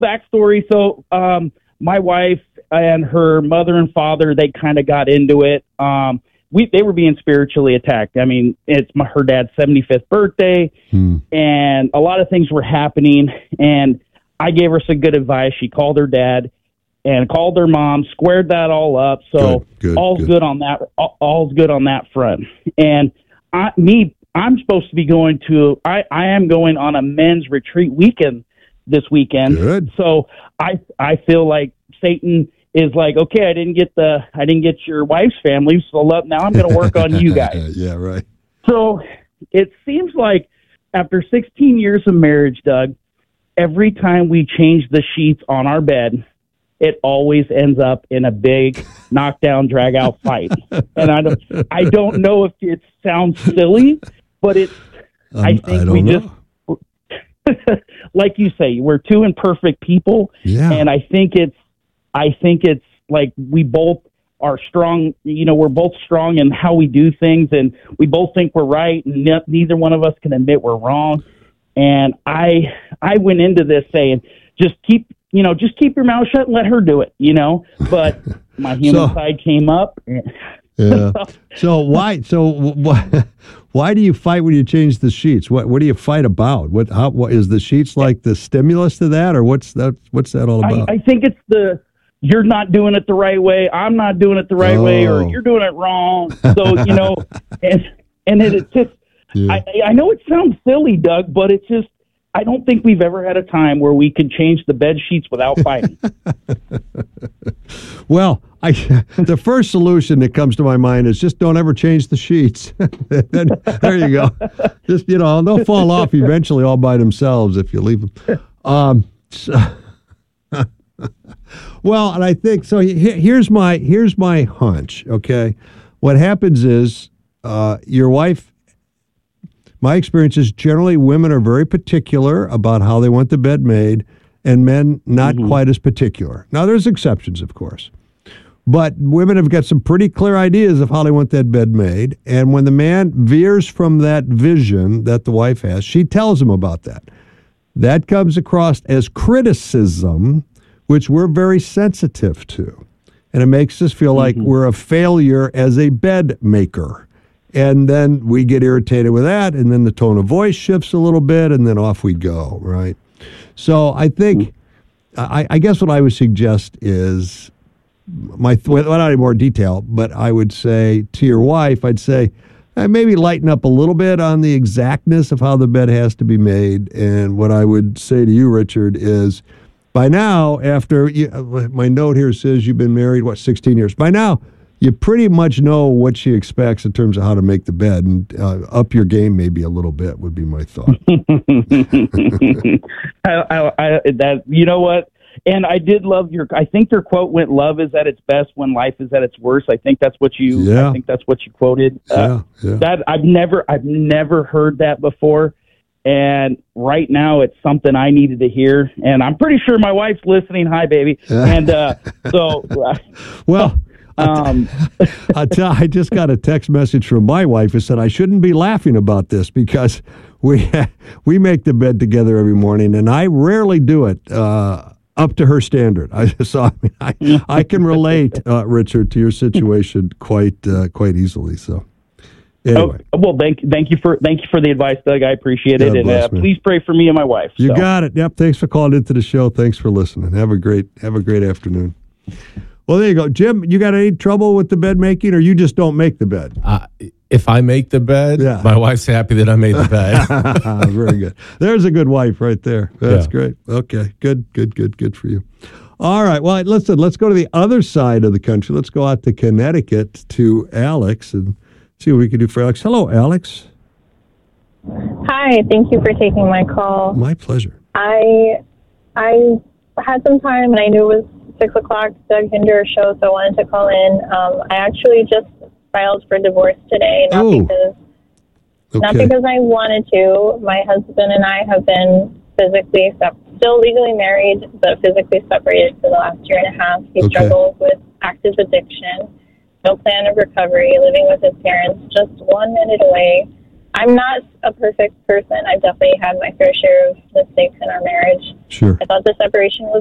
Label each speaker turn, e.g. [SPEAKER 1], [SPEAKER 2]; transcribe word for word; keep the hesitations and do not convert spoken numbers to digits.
[SPEAKER 1] backstory. So, um, my wife and her mother and father, they kind of got into it. Um, we they were being spiritually attacked. I mean, it's my, her dad's seventy-fifth birthday, hmm. and a lot of things were happening. And I gave her some good advice. She called her dad and called her mom, squared that all up. So
[SPEAKER 2] good, good,
[SPEAKER 1] all's
[SPEAKER 2] good.
[SPEAKER 1] good on that. All, all's good on that front. And I, me, I'm supposed to be going to. I, I am going on a men's retreat weekend this weekend.
[SPEAKER 2] Good.
[SPEAKER 1] So I I feel like Satan is like, okay, I didn't get the I didn't get your wife's family, so now I'm going to work on you guys.
[SPEAKER 2] Yeah, right.
[SPEAKER 1] So it seems like after sixteen years of marriage, Doug, every time we change the sheets on our bed, it always ends up in a big knockdown, drag out fight. And I don't I don't know if it sounds silly, but it's um, I think
[SPEAKER 2] I
[SPEAKER 1] we
[SPEAKER 2] know.
[SPEAKER 1] just like you say, we're two imperfect people,
[SPEAKER 2] yeah.
[SPEAKER 1] and I think it's, I think it's like we both are strong. You know, we're both strong in how we do things, and we both think we're right, and ne- neither one of us can admit we're wrong. And I, I went into this saying, just keep, you know, just keep your mouth shut and let her do it. You know, but my human
[SPEAKER 2] so,
[SPEAKER 1] side came up.
[SPEAKER 2] Yeah. So why? So why? Why do you fight when you change the sheets? What What do you fight about? What? How? What is the sheets like the stimulus to that, or what's that? What's that all about?
[SPEAKER 1] I, I think it's the you're not doing it the right way. I'm not doing it the right
[SPEAKER 2] oh.
[SPEAKER 1] way, or you're doing it wrong. So you know, and and it, it's just. Yeah. I I know it sounds silly, Doug, but it's just. I don't think we've ever had a time where we could change the bed sheets without fighting.
[SPEAKER 2] Well, I, the first solution that comes to my mind is just don't ever change the sheets. Then, there you go. Just, you know, they'll fall off eventually all by themselves if you leave them. Um, so, well, and I think, so he, here's my, here's my hunch, okay? What happens is uh, your wife, my experience is generally women are very particular about how they want the bed made, and men not mm-hmm. quite as particular. Now, there's exceptions, of course. But women have got some pretty clear ideas of how they want that bed made. And when the man veers from that vision that the wife has, she tells him about that. That comes across as criticism, which we're very sensitive to. And it makes us feel like mm-hmm. we're a failure as a bed maker. And then we get irritated with that, and then the tone of voice shifts a little bit, and then off we go, right? So I think, I, I guess what I would suggest is, my well, not any more detail, but I would say to your wife, I'd say, uh, maybe lighten up a little bit on the exactness of how the bed has to be made. And what I would say to you, Richard, is by now, after, you, my note here says you've been married, what, sixteen years. By now, you pretty much know what she expects in terms of how to make the bed, and uh, up your game maybe a little bit would be my thought.
[SPEAKER 1] I, I, I, that you know what, and I did love your. I think your quote went, "Love is at its best when life is at its worst." I think that's what you.
[SPEAKER 2] Yeah.
[SPEAKER 1] I think that's what you quoted.
[SPEAKER 2] Yeah,
[SPEAKER 1] uh,
[SPEAKER 2] yeah.
[SPEAKER 1] That I've never, I've never heard that before, and right now it's something I needed to hear, and I'm pretty sure my wife's listening. Hi, baby, and uh, so
[SPEAKER 2] well.
[SPEAKER 1] Um,
[SPEAKER 2] I, tell, I just got a text message from my wife who said I shouldn't be laughing about this because we we make the bed together every morning, and I rarely do it uh, up to her standard. I so I, mean, I, I can relate, uh, Richard, to your situation quite uh, quite easily. So anyway,
[SPEAKER 1] oh, well, thank thank you for thank you for the advice, Doug. I appreciate
[SPEAKER 2] God
[SPEAKER 1] it, and
[SPEAKER 2] bless,
[SPEAKER 1] uh, please pray for me and my wife.
[SPEAKER 2] You
[SPEAKER 1] so.
[SPEAKER 2] got it. Yep. Thanks for calling into the show. Thanks for listening. Have a great have a great afternoon. Well, there you go. Jim, you got any trouble with the bed making, or you just don't make the bed?
[SPEAKER 3] Uh, if I make the bed,
[SPEAKER 2] yeah.
[SPEAKER 3] my wife's happy that I made the bed.
[SPEAKER 2] Very good. There's a good wife right there. That's
[SPEAKER 3] yeah.
[SPEAKER 2] great. Okay, good, good, good, good for you. All right. Well, listen, let's go to the other side of the country. Let's go out to Connecticut to Alex and see what we can do for Alex. Hello, Alex.
[SPEAKER 4] Hi. Thank you for taking my call.
[SPEAKER 2] My pleasure.
[SPEAKER 4] I I had some time, and I knew it was six o'clock, Doug Hinder show, so I wanted to call in. Um, I actually just filed for divorce today, not
[SPEAKER 2] oh.
[SPEAKER 4] because
[SPEAKER 2] okay.
[SPEAKER 4] not because I wanted to. My husband and I have been physically sep- still legally married, but physically separated for the last year and a half. He
[SPEAKER 2] okay.
[SPEAKER 4] struggles with active addiction, no plan of recovery, living with his parents, just one minute away I'm not a perfect person. I've definitely had my fair share of mistakes in our marriage.
[SPEAKER 2] Sure.
[SPEAKER 4] I thought the separation was